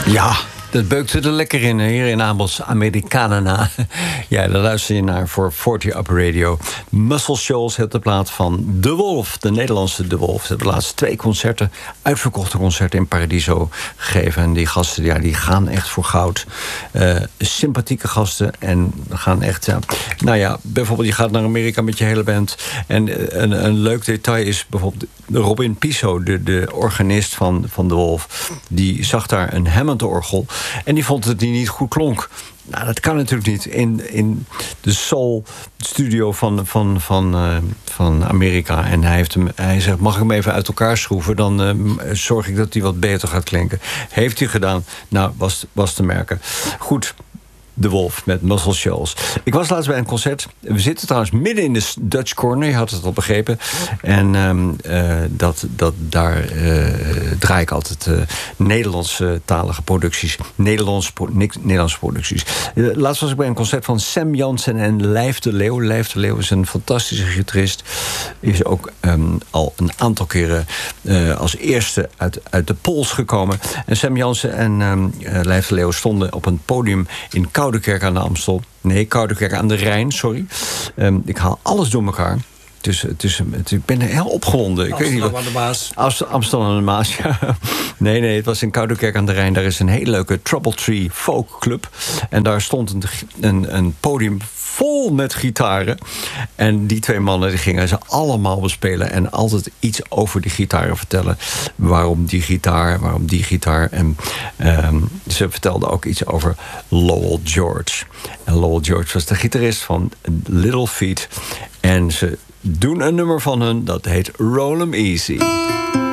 Ja, dat beukte er lekker in, hier in Abels Americana. Ja, daar luister je naar voor 40 Up Radio. Muscle Shoals heeft de plaat van De Wolf, de Nederlandse De Wolf. Ze hebben de laatste 2 concerten, uitverkochte concerten in Paradiso gegeven. En die gasten, ja, die gaan echt voor goud. Sympathieke gasten en gaan echt... Ja, nou ja, bijvoorbeeld je gaat naar Amerika met je hele band. En een leuk detail is bijvoorbeeld Robin Piso, de organist van De Wolf. Die zag daar een Hammond-orgel en die vond dat die niet goed klonk. Nou, dat kan natuurlijk niet. In de Soul Studio van Amerika. En hij zegt, mag ik hem even uit elkaar schroeven? Dan zorg ik dat hij wat beter gaat klinken. Heeft hij gedaan. Nou, was te merken. Goed. De Wolf met Muscle Shoals. Ik was laatst bij een concert. We zitten trouwens midden in de Dutch Corner. Je had het al begrepen. En daar draai ik altijd Nederlandse talige producties. Nederlandse producties. Laatst was ik bij een concert van Sam Jansen en Lijf de Leeuw. Lijf de Leeuw is een fantastische gitarist. Is ook al een aantal keren als eerste uit de Pols gekomen. En Sam Jansen en Lijf de Leeuw stonden op een podium in Koudekerk aan de Amstel. Nee, Koudekerk aan de Rijn, sorry. Ik haal alles door elkaar. Ik ben heel opgewonden. Ik weet niet wat. Amsterdam aan de Maas. Amsterdam aan de Maas, ja. Nee, het was in Koudekerk aan de Rijn. Daar is een hele leuke Trouble Tree Folk Club. En daar stond een podium vol met gitaren. En die 2 mannen die gingen ze allemaal bespelen. En altijd iets over die gitaren vertellen. Waarom die gitaar. En ze vertelden ook iets over Lowell George. En Lowell George was de gitarist van Little Feat. En ze doen een nummer van hun, dat heet Roll 'em Easy.